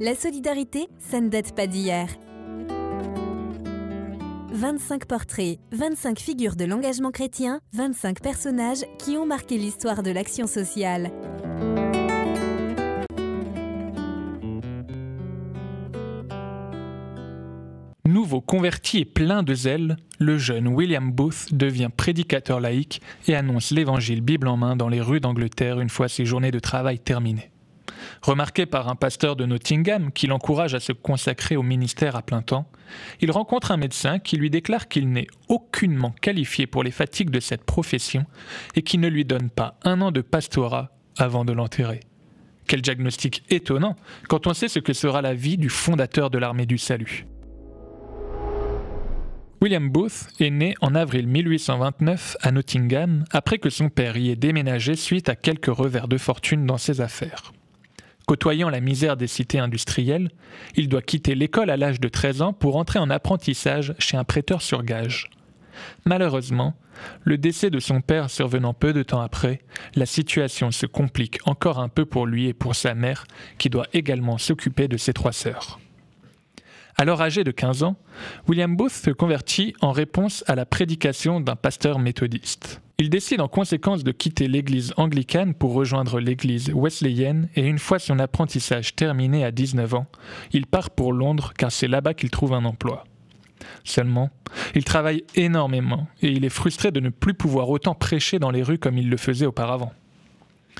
La solidarité, ça ne date pas d'hier. 25 portraits, 25 figures de l'engagement chrétien, 25 personnages qui ont marqué l'histoire de l'action sociale. Nouveau converti et plein de zèle, le jeune William Booth devient prédicateur laïque et annonce l'évangile Bible en main dans les rues d'Angleterre une fois ses journées de travail terminées. Remarqué par un pasteur de Nottingham qui l'encourage à se consacrer au ministère à plein temps, il rencontre un médecin qui lui déclare qu'il n'est aucunement qualifié pour les fatigues de cette profession et qui ne lui donne pas 1 an de pastorat avant de l'enterrer. Quel diagnostic étonnant quand on sait ce que sera la vie du fondateur de l'armée du salut. William Booth est né en avril 1829 à Nottingham après que son père y ait déménagé suite à quelques revers de fortune dans ses affaires. Côtoyant la misère des cités industrielles, il doit quitter l'école à l'âge de 13 ans pour entrer en apprentissage chez un prêteur sur gages. Malheureusement, le décès de son père survenant peu de temps après, la situation se complique encore un peu pour lui et pour sa mère, qui doit également s'occuper de ses 3 sœurs. Alors âgé de 15 ans, William Booth se convertit en réponse à la prédication d'un pasteur méthodiste. Il décide en conséquence de quitter l'église anglicane pour rejoindre l'église wesleyenne et une fois son apprentissage terminé à 19 ans, il part pour Londres car c'est là-bas qu'il trouve un emploi. Seulement, il travaille énormément et il est frustré de ne plus pouvoir autant prêcher dans les rues comme il le faisait auparavant.